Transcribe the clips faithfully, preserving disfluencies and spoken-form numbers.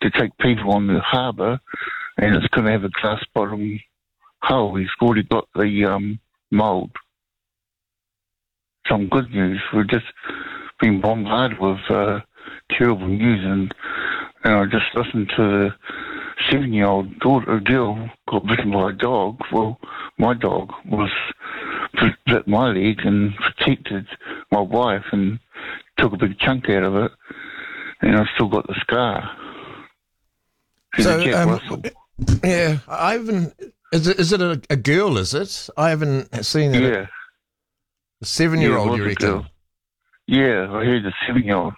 to take people on the harbour, and it's going to have a glass bottom hull. He's already got the um, mould. Some good news. We've just been bombarded with uh, terrible news, and, and I just listened to the seven-year-old daughter, girl, got bitten by a dog. Well, my dog was bit my leg and protected my wife and took a big chunk out of it, and I've still got the scar. She's So, a Jack um, Russell. yeah, I haven't. Is it, is it a, a girl? Is it? I haven't seen it. Yeah. A seven-year-old, Yeah, it you was a reckon? girl. Yeah, I heard the seven-year-old.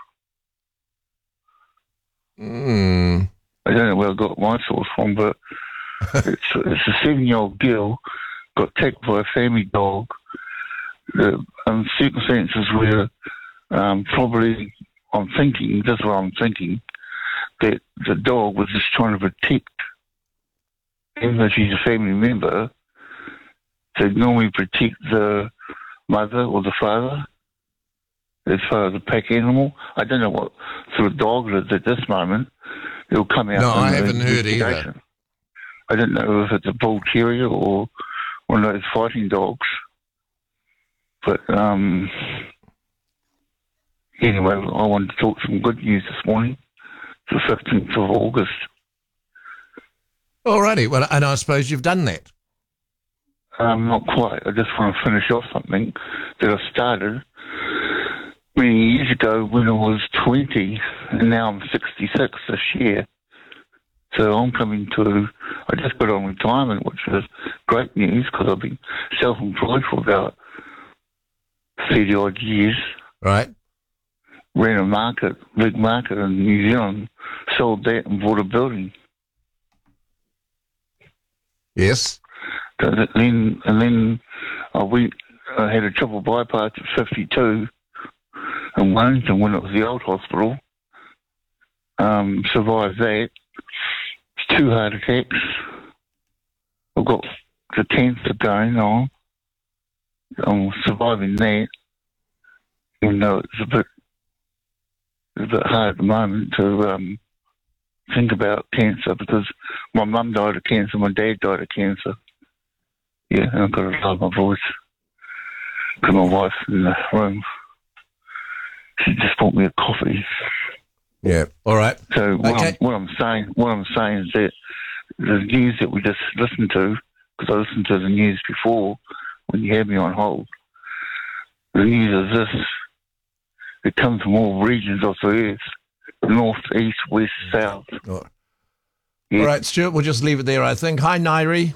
Mm. I don't know where I got my source from, but it's, it's a seven-year-old girl got attacked by a family dog. The um, circumstances where um, probably I'm thinking, this is what I'm thinking, that the dog was just trying to protect, even though she's a family member, they normally protect the mother or the father as far as a pack animal. I don't know what sort of dog it is at this moment. It'll come out. No, in I the haven't heard either. investigation. I don't know if it's a bull terrier or one of those fighting dogs. But um, anyway, I wanted to talk some good news this morning. It's the fifteenth of August. Alrighty, well, and I suppose you've done that. Um, not quite. I just want to finish off something that I started many years ago when I was twenty, and now I'm sixty-six this year. So I'm coming to, I just got on retirement, which is great news because I've been self-employed for about thirty-odd years. Right. Ran a market, big market in New Zealand, sold that and bought a building. Yes. So that then, and then I went, I had a triple bypass at fifty-two in Wellington when it was the old hospital. Um, survived that. It's two heart attacks. I've got the cancer going on. I'm surviving that, even though it's a bit, it's a bit hard at the moment to um, think about cancer because my mum died of cancer, my dad died of cancer. Yeah, and I've got to lower my voice because my wife's in the room. She just bought me a coffee. Yeah. All right. So what, Okay. I'm, what I'm saying, what I'm saying is that the news that we just listened to, because I listened to the news before when you had me on hold. The news is this: it comes from all regions of the earth, north, east, west, south. All right. Yeah. All right, Stuart, we'll just leave it there, I think. Hi, Nairi.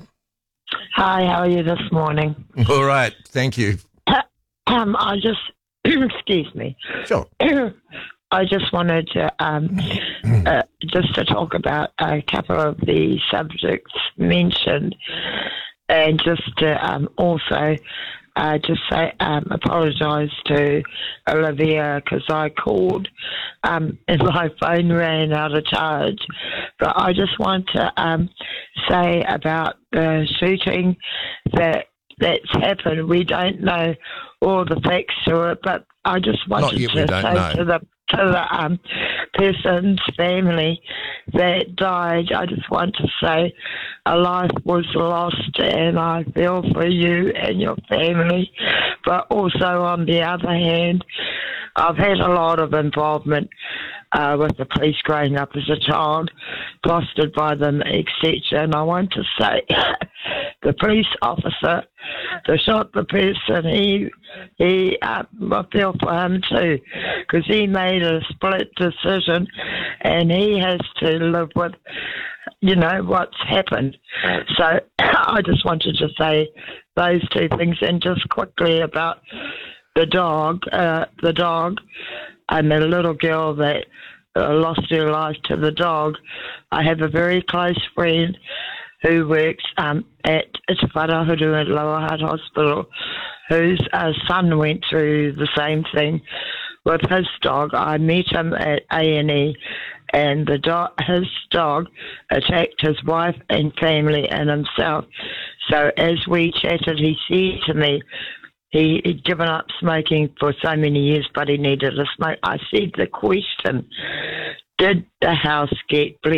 Hi, how are you this morning? All right, thank you. Um, I just, excuse me. Sure. I just wanted to um, uh, just to talk about a couple of the subjects mentioned, and just to um, also uh, just say um, apologise to Olivia because I called um, and my phone ran out of charge. But I just want to um, say about the shooting that that's happened. We don't know all the facts to it, but I just wanted yet, to we don't say know. to the to the um, person's family that died, I just want to say a life was lost, and I feel for you and your family. But also, on the other hand, I've had a lot of involvement uh, with the police growing up as a child, fostered by them, et cetera. And I want to say the police officer that shot the person, he, he uh, I feel for him too, because he made a split decision and he has to live with, you know, what's happened. So I just wanted to say those two things. And just quickly about the dog, uh, the dog and the little girl that uh, lost her life to the dog. I have a very close friend who works um, at Te Wharauru at Lower Hutt Hospital, whose uh, son went through the same thing with his dog. I met him at A and E, and the dog, his dog attacked his wife and family and himself. So as we chatted, he said to me, He, he'd given up smoking for so many years, but he needed a smoke. I said the question, did the house get blessed?